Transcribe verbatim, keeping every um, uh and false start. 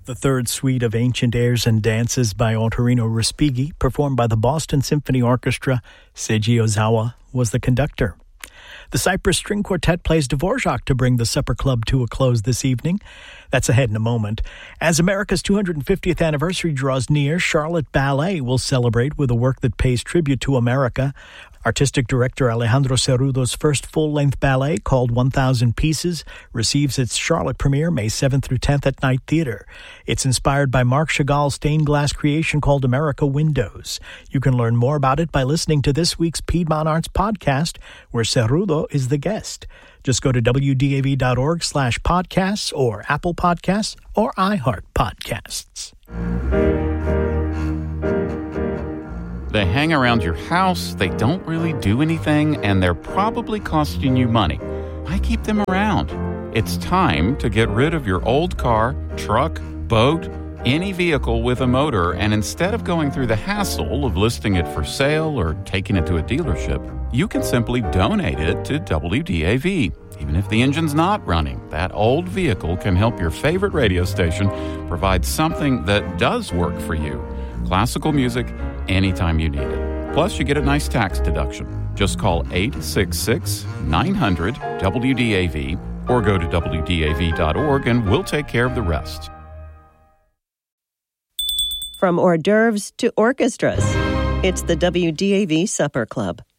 The third suite of Ancient Airs and Dances by Ottorino Respighi, performed by the Boston Symphony Orchestra. Seiji Ozawa was the conductor. The Cypress String Quartet plays Dvorak to bring the Supper Club to a close this evening. That's ahead in a moment. As America's two hundred fiftieth anniversary draws near, Charlotte Ballet will celebrate with a work that pays tribute to America. Artistic director Alejandro Cerrudo's first full-length ballet, called one thousand Pieces, receives its Charlotte premiere May seventh through tenth at Night Theater. It's inspired by Marc Chagall's stained glass creation called America Windows. You can learn more about it by listening to this week's Piedmont Arts podcast, where Cerrudo is the guest. Just go to wdav.org slash podcasts or Apple Podcasts or iHeart Podcasts. They hang around your house, they don't really do anything, and they're probably costing you money. Why keep them around? It's time to get rid of your old car, truck, boat, any vehicle with a motor, and instead of going through the hassle of listing it for sale or taking it to a dealership, you can simply donate it to W D A V. Even if the engine's not running, that old vehicle can help your favorite radio station provide something that does work for you. Classical music, anytime you need it. Plus, you get a nice tax deduction. Just call eight six six, nine hundred, W D A V or go to W D A V dot org and we'll take care of the rest. From hors d'oeuvres to orchestras, it's the W D A V Supper Club.